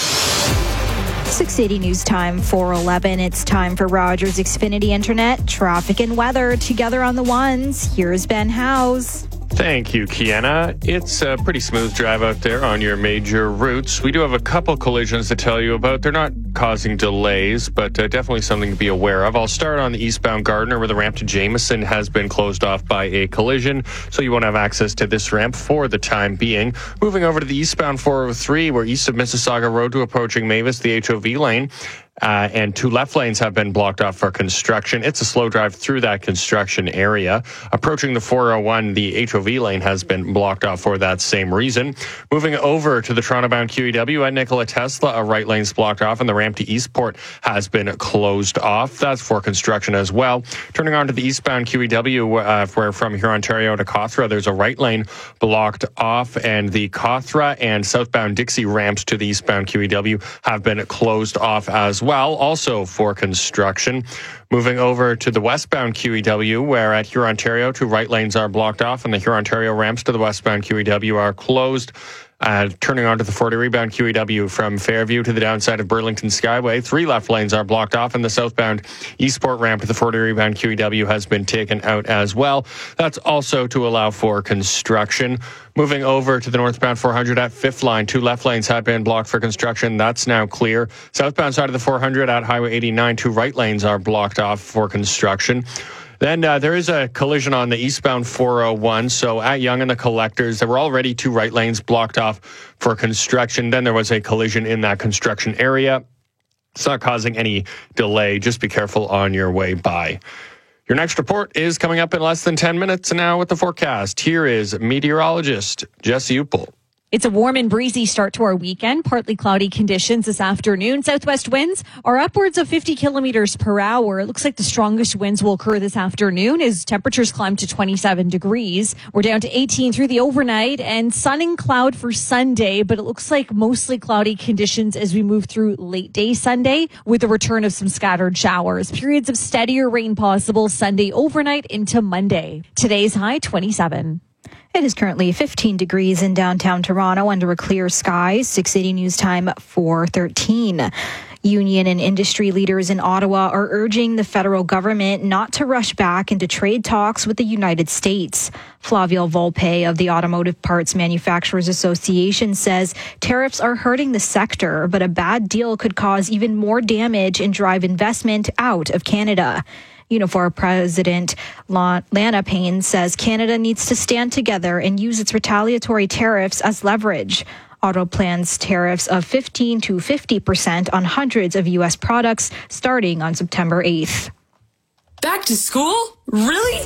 six eighty News Time, four eleven. It's time for Rogers Xfinity Internet, traffic and weather together on the ones. Here's Ben Howes. Thank you, Kiana. It's a pretty smooth drive out there on your major routes. We do have a couple collisions to tell you about. They're not causing delays, but uh, definitely something to be aware of. I'll start on the eastbound Gardiner, where the ramp to Jameson has been closed off by a collision, so you won't have access to this ramp for the time being. Moving over to the eastbound four oh three, where east of Mississauga Road to approaching Mavis, the H O V lane, Uh, and two left lanes have been blocked off for construction. It's a slow drive through that construction area. Approaching the four oh one, the H O V lane has been blocked off for that same reason. Moving over to the Toronto-bound Q E W at Nikola Tesla, a right lane's blocked off, and the ramp to Eastport has been closed off. That's for construction as well. Turning on to the eastbound Q E W, uh, where from here, Ontario to Cawthra, there's a right lane blocked off, and the Cawthra and southbound Dixie ramps to the eastbound Q E W have been closed off as well. Well, also for construction. Moving over to the westbound Q E W, where at Huron, Ontario, two right lanes are blocked off, and the Huron, Ontario ramps to the westbound Q E W are closed. Uh, turning onto the forty rebound Q E W from Fairview to the downside of Burlington Skyway, three left lanes are blocked off, and the southbound Eastport ramp to the forty rebound Q E W has been taken out as well. That's also to allow for construction. Moving over to the northbound four hundred at Fifth Line, two left lanes had been blocked for construction. That's now clear. Southbound side of the four hundred at Highway eighty-nine, two right lanes are blocked off for construction. Then uh, there is a collision on the eastbound four oh one. So at Yonge and the Collectors, there were already two right lanes blocked off for construction. Then there was a collision in that construction area. It's not causing any delay. Just be careful on your way by. Your next report is coming up in less than ten minutes. And now with the forecast, here is meteorologist Jesse Upel. It's a warm and breezy start to our weekend. Partly cloudy conditions this afternoon. Southwest winds are upwards of fifty kilometers per hour. It looks like the strongest winds will occur this afternoon as temperatures climb to twenty-seven degrees. We're down to eighteen through the overnight, and sun and cloud for Sunday, but it looks like mostly cloudy conditions as we move through late day Sunday with the return of some scattered showers. Periods of steadier rain possible Sunday overnight into Monday. Today's high twenty-seven. It is currently fifteen degrees in downtown Toronto under a clear sky. six eighty News Time, four thirteen. Union and industry leaders in Ottawa are urging the federal government not to rush back into trade talks with the United States. Flavio Volpe of the Automotive Parts Manufacturers Association says tariffs are hurting the sector, but a bad deal could cause even more damage and drive investment out of Canada. Unifor President Lana Payne says Canada needs to stand together and use its retaliatory tariffs as leverage. Auto plans tariffs of fifteen to fifty percent on hundreds of U S products starting on September eighth. Back to school? Really?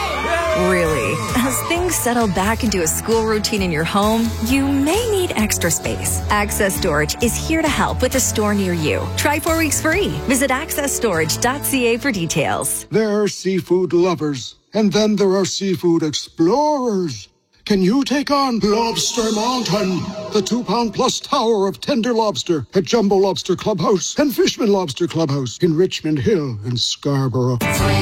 Yay! Really. As things settle back into a school routine in your home, you may need extra space. Access Storage is here to help with a store near you. Try four weeks free. Visit access storage dot c a for details. There are seafood lovers, and then there are seafood explorers. Can you take on Lobster Mountain, the two-pound plus tower of tender lobster at Jumbo Lobster Clubhouse and Fishman Lobster Clubhouse in Richmond Hill and Scarborough?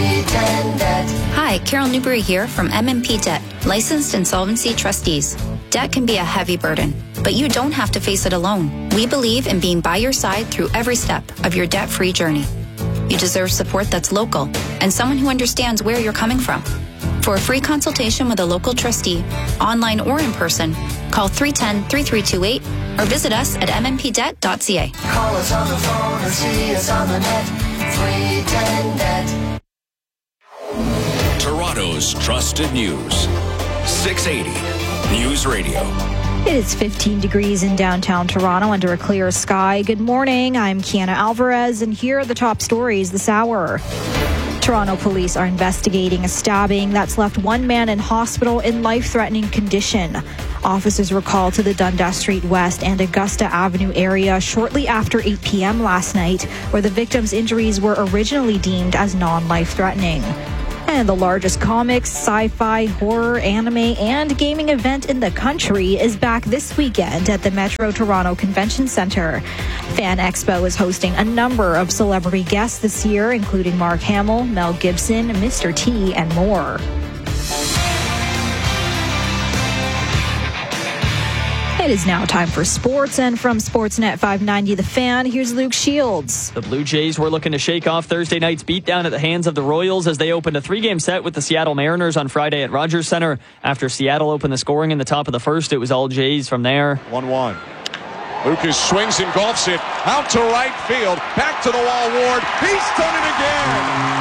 Hi, Carol Newberry here from M M P Debt, licensed insolvency trustees. Debt can be a heavy burden, but you don't have to face it alone. We believe in being by your side through every step of your debt-free journey. You deserve support that's local and someone who understands where you're coming from. For a free consultation with a local trustee, online or in person, Call three one zero, three three two eight or visit us at m m p debt dot c a. Call us on the phone or see us on the net. three ten debt. Toronto's trusted news. six eighty News Radio. It is fifteen degrees in downtown Toronto under a clear sky. Good morning. I'm Kiana Alvarez, and here are the top stories this hour. Toronto police are investigating a stabbing that's left one man in hospital in life-threatening condition. Officers were called to the Dundas Street West and Augusta Avenue area shortly after eight p.m. last night, where the victim's injuries were originally deemed as non-life-threatening. And the largest comics, sci-fi, horror, anime, and gaming event in the country is back this weekend at the Metro Toronto Convention Centre. Fan Expo is hosting a number of celebrity guests this year, including Mark Hamill, Mel Gibson, Mister T, and more. It is now time for sports, and from Sportsnet five ninety The Fan, here's Luke Shields. The Blue Jays were looking to shake off Thursday night's beatdown at the hands of the Royals as they opened a three-game set with the Seattle Mariners on Friday at Rogers Centre. After Seattle opened the scoring in the top of the first, it was all Jays from there. one one. Lucas swings and golfs it out to right field. Back to the wall, Ward. He's done it again.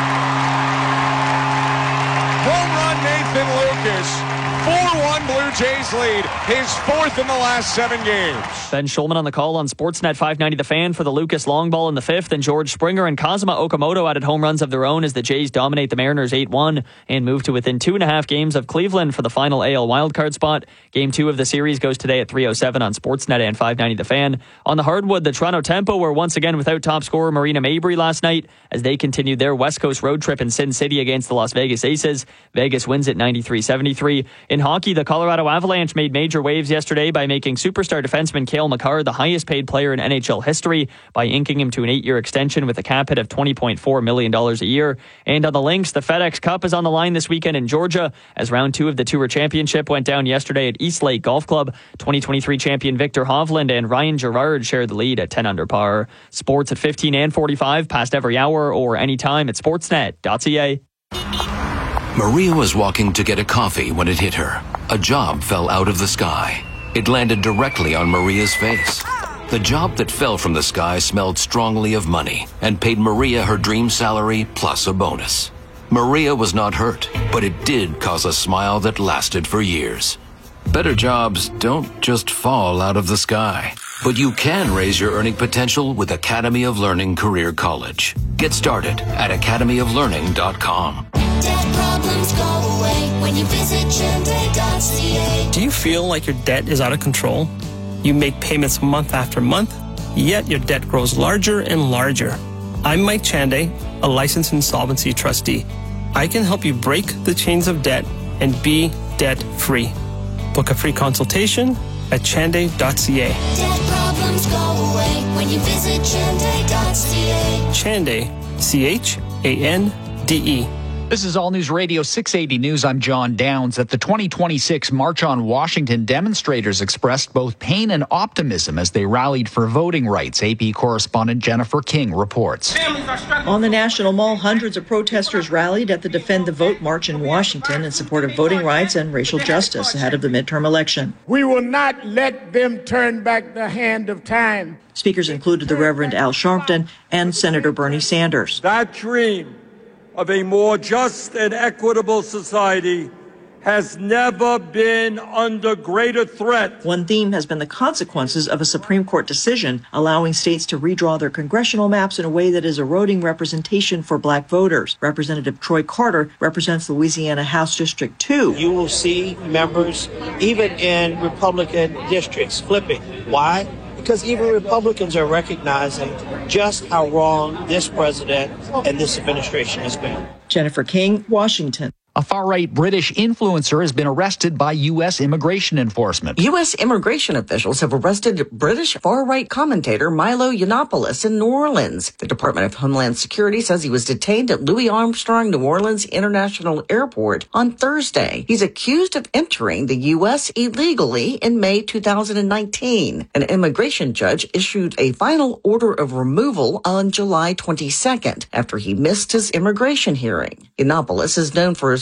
Home run, Nathan Lucas. four one Blue Jays lead. His fourth in the last seven games. Ben Schulman on the call on Sportsnet five ninety The Fan for the Lucas long ball in the fifth, and George Springer and Kazuma Okamoto added home runs of their own as the Jays dominate the Mariners eight one and move to within two and a half games of Cleveland for the final A L wildcard spot. Game two of the series goes today at three oh seven on Sportsnet and five ninety The Fan. On the hardwood, the Toronto Tempo were once again without top scorer Marina Mabry last night as they continued their West Coast road trip in Sin City against the Las Vegas Aces. Vegas wins at ninety-three seventy-three. In hockey, the Colorado Avalanche made major waves yesterday by making superstar defenseman Cale Makar the highest paid player in N H L history by inking him to an eight-year extension with a cap hit of twenty point four million dollars a year. And on the links, the FedEx Cup is on the line this weekend in Georgia as round two of the Tour Championship went down yesterday at East Lake Golf Club. twenty twenty-three champion Victor Hovland and Ryan Gerard shared the lead at ten under par. Sports at fifteen and forty-five, past every hour or anytime at sportsnet dot c a. Maria was walking to get a coffee when it hit her. A job fell out of the sky. It landed directly on Maria's face. The job that fell from the sky smelled strongly of money and paid Maria her dream salary plus a bonus. Maria was not hurt, but it did cause a smile that lasted for years. Better jobs don't just fall out of the sky, but you can raise your earning potential with Academy of Learning Career College. Get started at academy of learning dot com. Debt problems go away when you visit chende dot c a. Do you feel like your debt is out of control? You make payments month after month, yet your debt grows larger and larger. I'm Mike Chande, a licensed insolvency trustee. I can help you break the chains of debt and be debt-free. Book a free consultation at chande dot c a. Debt problems go away when you visit chende dot c a. Chande, C H A N D E. This is All News Radio six eighty News. I'm John Downs. At the twenty twenty-six March on Washington, demonstrators expressed both pain and optimism as they rallied for voting rights. A P correspondent Jennifer King reports. On the National Mall, hundreds of protesters rallied at the Defend the Vote March in Washington in support of voting rights and racial justice ahead of the midterm election. We will not let them turn back the hand of time. Speakers included the Reverend Al Sharpton and Senator Bernie Sanders. That dream of a more just and equitable society has never been under greater threat. One theme has been the consequences of a Supreme Court decision allowing states to redraw their congressional maps in a way that is eroding representation for black voters. Representative Troy Carter represents Louisiana House District two. You will see members, even in Republican districts, flipping. Why? Because even Republicans are recognizing just how wrong this president and this administration has been. Jennifer King, Washington. A far-right British influencer has been arrested by U S immigration enforcement. U S immigration officials have arrested British far-right commentator Milo Yiannopoulos in New Orleans. The Department of Homeland Security says he was detained at Louis Armstrong New Orleans International Airport on Thursday. He's accused of entering the U S illegally in May two thousand nineteen. An immigration judge issued a final order of removal on July twenty-second after he missed his immigration hearing. Yiannopoulos is known for his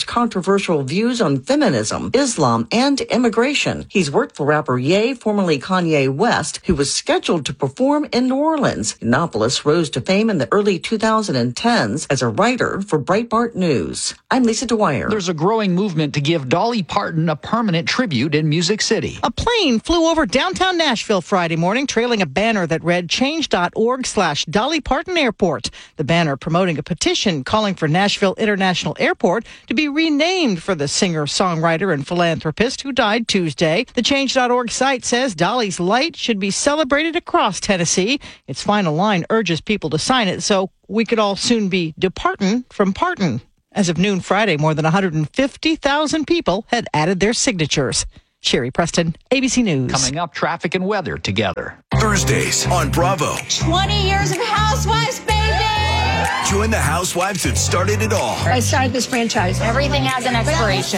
his controversial views on feminism, Islam, and immigration. He's worked for rapper Ye, formerly Kanye West, who was scheduled to perform in New Orleans. Yiannopoulos rose to fame in the early two thousand tens as a writer for Breitbart News. I'm Lisa Dwyer. There's a growing movement to give Dolly Parton a permanent tribute in Music City. A plane flew over downtown Nashville Friday morning, trailing a banner that read change.org slash Dolly Parton Airport. The banner promoting a petition calling for Nashville International Airport to be renamed for the singer, songwriter, and philanthropist who died Tuesday. The change dot org site says Dolly's light should be celebrated across Tennessee. Its final line urges people to sign it so we could all soon be departin' from Parton. As of noon Friday, more than one hundred fifty thousand people had added their signatures. Sherry Preston, A B C News. Coming up, traffic and weather together. Thursdays on Bravo. twenty years of Housewives, baby! Join the housewives that started it all. I started this franchise. Everything has an expiration.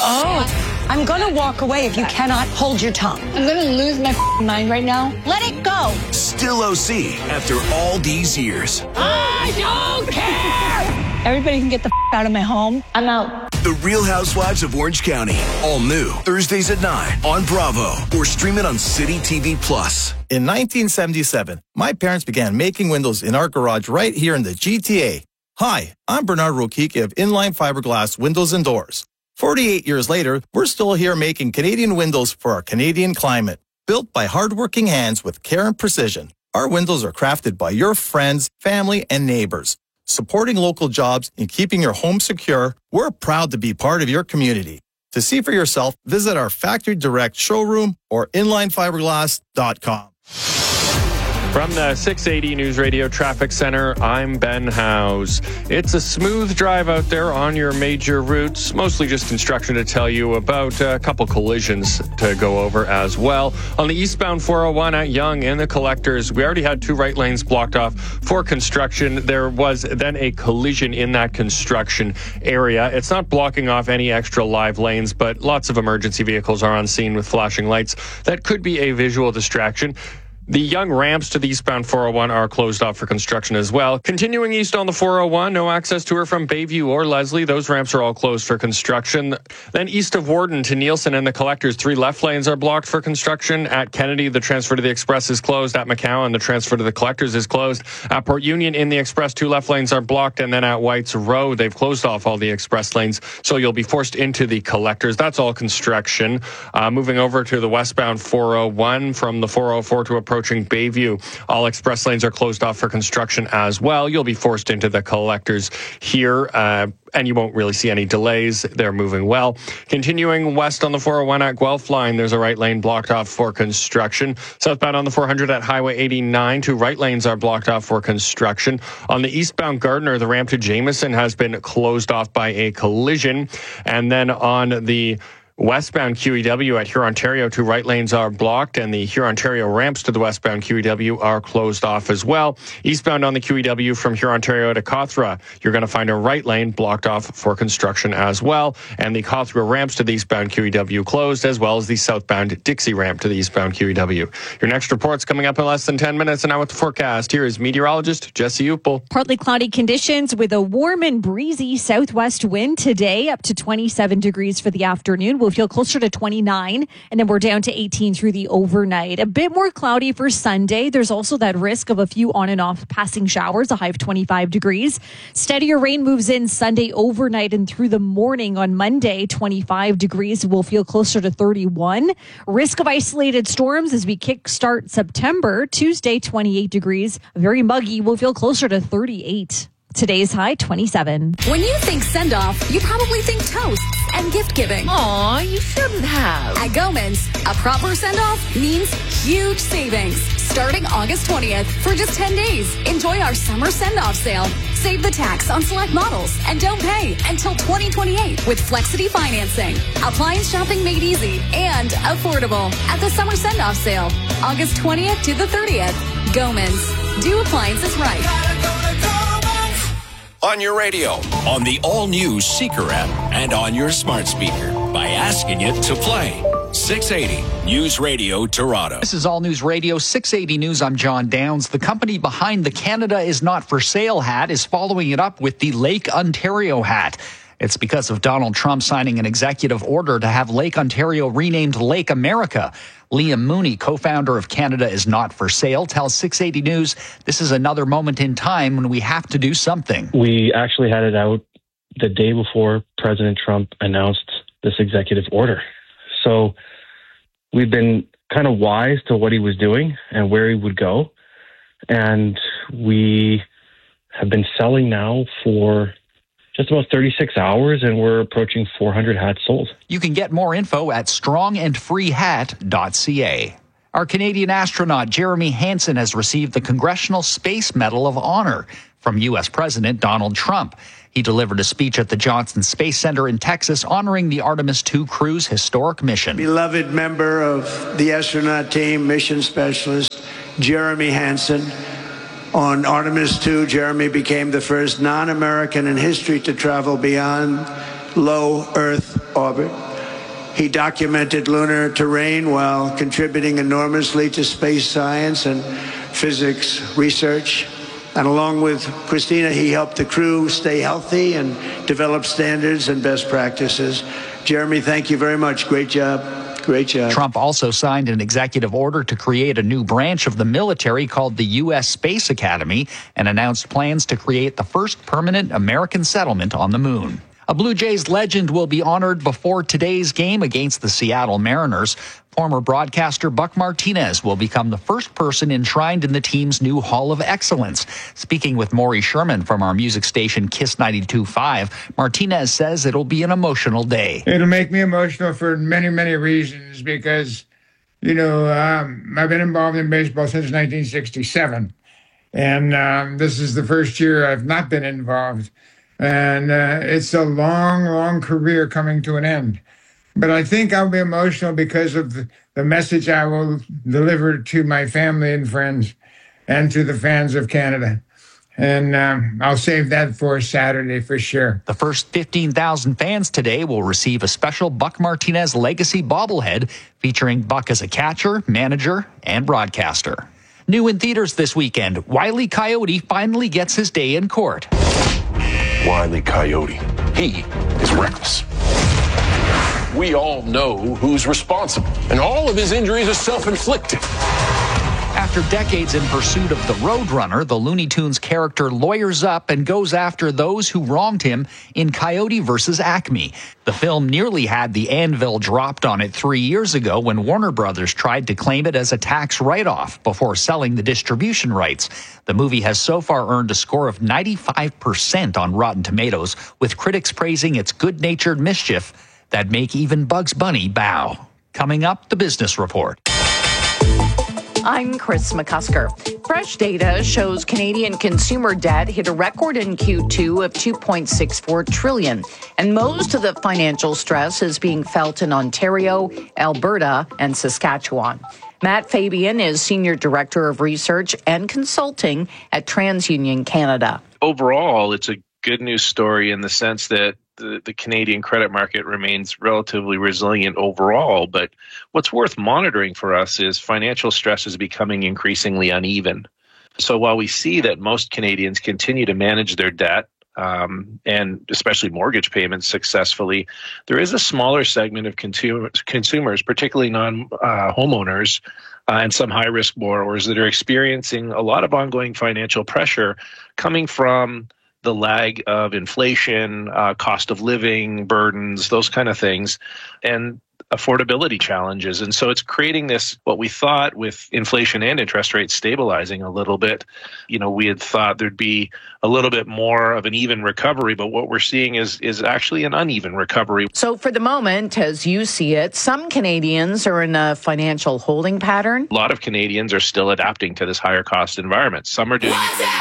Oh, I'm going to walk away if you cannot hold your tongue. I'm going to lose my mind right now. Let it go. Still O C after all these years. I don't care! Everybody can get the out of my home. I'm out. The Real Housewives of Orange County. All new. Thursdays at nine on Bravo. Or stream it on City T V Plus. In nineteen seventy-seven, my parents began making windows in our garage right here in the G T A. Hi, I'm Bernard Rokicki of Inline Fiberglass Windows and Doors. forty-eight years later, we're still here making Canadian windows for our Canadian climate. Built by hardworking hands with care and precision, our windows are crafted by your friends, family, and neighbors. Supporting local jobs and keeping your home secure, we're proud to be part of your community. To see for yourself, visit our Factory Direct showroom or inline fiberglass dot com. From the six eighty News Radio Traffic Center, I'm Ben Howes. It's a smooth drive out there on your major routes, mostly just instruction to tell you about a couple collisions to go over as well. On the eastbound four oh one at Yonge in the Collectors, we already had two right lanes blocked off for construction. There was then a collision in that construction area. It's not blocking off any extra live lanes, but lots of emergency vehicles are on scene with flashing lights. That could be a visual distraction. The Yonge ramps to the eastbound four oh one are closed off for construction as well. Continuing east on the four oh one, no access to her from Bayview or Leslie. Those ramps are all closed for construction. Then east of Warden to Nielsen and the Collectors, three left lanes are blocked for construction. At Kennedy, the transfer to the Express is closed. At McCowan, the transfer to the Collectors is closed. At Port Union in the Express, two left lanes are blocked. And then at White's Row, they've closed off all the Express lanes, so you'll be forced into the Collectors. That's all construction. Uh, moving over to the westbound four oh one from the four oh four to approach approaching Bayview. All express lanes are closed off for construction as well. You'll be forced into the Collectors here, uh, and you won't really see any delays. They're moving well. Continuing west on the four oh one at Guelph line, there's a right lane blocked off for construction. Southbound on the four hundred at Highway eighty-nine, two right lanes are blocked off for construction. On the eastbound Gardiner, the ramp to Jameson has been closed off by a collision. And then on the westbound Q E W at Hurontario, two right lanes are blocked, and the Hurontario ramps to the westbound Q E W are closed off as well. Eastbound on the Q E W from Hurontario to Cawthra, you're going to find a right lane blocked off for construction as well, and the Cawthra ramps to the eastbound Q E W closed, as well as the southbound Dixie ramp to the eastbound Q E W. Your next report's coming up in less than ten minutes, and now with the forecast, here is meteorologist Jesse Upel. Partly cloudy conditions with a warm and breezy southwest wind today, up to twenty-seven degrees for the afternoon. We'll feel closer to twenty-nine, and then we're down to eighteen through the overnight. A bit more cloudy for Sunday. There's also that risk of a few on and off passing showers, a high of twenty-five degrees. Steadier rain moves in Sunday overnight and through the morning. On Monday, twenty-five degrees. We'll feel closer to thirty-one. Risk of isolated storms as we kickstart September. Tuesday, twenty-eight degrees. Very muggy. We'll feel closer to thirty-eight. Today's high, twenty-seven. When you think send-off, you probably think toasts and gift-giving. Aw, you shouldn't have. At Gomans, a proper send-off means huge savings. Starting August twentieth for just ten days. Enjoy our summer send-off sale. Save the tax on select models and don't pay until twenty twenty-eight with Flexity financing. Appliance shopping made easy and affordable at the summer send-off sale. August twentieth to the thirtieth. Gomans. Do appliances right. On your radio, on the all-new Seeker app, and on your smart speaker by asking it to play. six eighty News Radio Toronto. This is All News Radio six eighty News. I'm John Downs. The company behind the Canada is Not for Sale hat is following it up with the Lake Ontario hat. It's because of Donald Trump signing an executive order to have Lake Ontario renamed Lake America. Liam Mooney, co-founder of Canada Is Not For Sale, tells six eighty News this is another moment in time when we have to do something. We actually had it out the day before President Trump announced this executive order. So we've been kind of wise to what he was doing and where he would go. And we have been selling now for just about thirty-six hours, and we're approaching four hundred hats sold. You can get more info at strong and free hat dot c a. Our Canadian astronaut Jeremy Hansen has received the Congressional Space Medal of Honor from U S President Donald Trump. He delivered a speech at the Johnson Space Center in Texas honoring the Artemis two crew's historic mission. Beloved member of the astronaut team, mission specialist Jeremy Hansen. On Artemis two, Jeremy became the first non-American in history to travel beyond low Earth orbit. He documented lunar terrain while contributing enormously to space science and physics research. And along with Christina, he helped the crew stay healthy and develop standards and best practices. Jeremy, thank you very much. Great job. Great job. Trump also signed an executive order to create a new branch of the military called the U S Space Academy and announced plans to create the first permanent American settlement on the moon. A Blue Jays legend will be honored before today's game against the Seattle Mariners. Former broadcaster Buck Martinez will become the first person enshrined in the team's new Hall of Excellence. Speaking with Maury Sherman from our music station Kiss ninety-two point five, Martinez says it'll be an emotional day. It'll make me emotional for many, many reasons because, you know, um, I've been involved in baseball since nineteen sixty-seven. And um, this is the first year I've not been involved. And uh, it's a long, long career coming to an end. But I think I'll be emotional because of the, the message I will deliver to my family and friends and to the fans of Canada. And um, I'll save that for Saturday for sure. The first fifteen thousand fans today will receive a special Buck Martinez Legacy bobblehead featuring Buck as a catcher, manager, and broadcaster. New in theaters this weekend, Wile E. Coyote finally gets his day in court. Wile E. Coyote, he is reckless. We all know who's responsible, and all of his injuries are self-inflicted. After decades in pursuit of the Roadrunner, the Looney Tunes character lawyers up and goes after those who wronged him in Coyote versus Acme. The film nearly had the anvil dropped on it three years ago when Warner Brothers tried to claim it as a tax write-off before selling the distribution rights. The movie has so far earned a score of ninety-five percent on Rotten Tomatoes, with critics praising its good-natured mischief that make even Bugs Bunny bow. Coming up, the Business Report. I'm Chris McCusker. Fresh data shows Canadian consumer debt hit a record in Q two of two point six four trillion dollars, and most of the financial stress is being felt in Ontario, Alberta, and Saskatchewan. Matt Fabian is Senior Director of Research and Consulting at TransUnion Canada. Overall, it's a good news story in the sense that The, the Canadian credit market remains relatively resilient overall, but what's worth monitoring for us is financial stress is becoming increasingly uneven. So while we see that most Canadians continue to manage their debt, um, and especially mortgage payments successfully, there is a smaller segment of consumers, consumers particularly non-homeowners, uh, uh, and some high-risk borrowers that are experiencing a lot of ongoing financial pressure coming from the lag of inflation, uh, cost of living burdens, those kind of things, and affordability challenges. And so it's creating this, what we thought with inflation and interest rates stabilizing a little bit, you know, we had thought there'd be a little bit more of an even recovery, but what we're seeing is is actually an uneven recovery. So for the moment, as you see it, some Canadians are in a financial holding pattern. A lot of Canadians are still adapting to this higher cost environment. Some are doing it